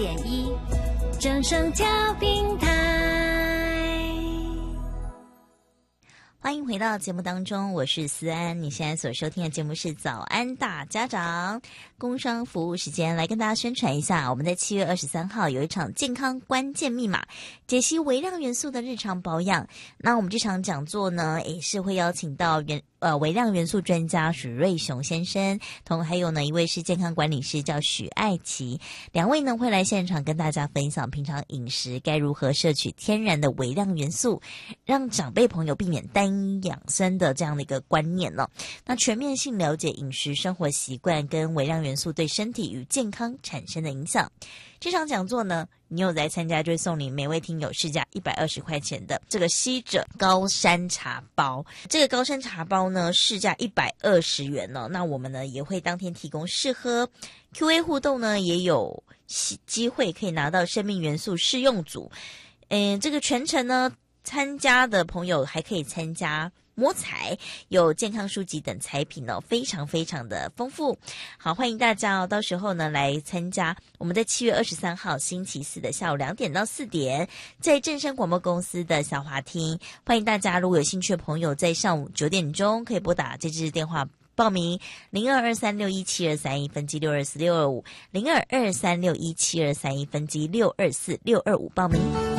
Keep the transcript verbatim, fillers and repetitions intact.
点一，正声调频台。 欢迎回到节目当中，我是思安。你现在所收听的节目是早安大家长，工商服务时间，来跟大家宣传一下，我们在七月二十三号有一场健康关键密码，解析微量元素的日常保养。那我们这场讲座呢，也是会邀请到元呃微量元素专家许瑞雄先生，同还有呢一位是健康管理师叫许爱琪，两位呢会来现场跟大家分享平常饮食该如何摄取天然的微量元素，让长辈朋友避免单养生的这样的一个观念呢、哦。那全面性了解饮食生活习惯跟微量元素对身体与健康产生的影响。这场讲座呢，你有来参加就会送你每位听友市价一百二十块钱的这个西者高山茶包。这个高山茶包呢市价一百二十元呢、哦，那我们呢也会当天提供试喝 Q A 互动呢，也有机会可以拿到生命元素试用组。嗯，这个全程呢参加的朋友还可以参加摸彩，有健康书籍等彩品哦，非常非常的丰富。好，欢迎大家哦，到时候呢来参加。我们在七月二十三号星期四的下午两点到四点，在正声广播公司的小华厅，欢迎大家。如果有兴趣的朋友，在上午九点钟可以拨打这支电话报名零二二三六一七二三一分机六二四六二五零二二三六一七二三一分机六二四六二五报名。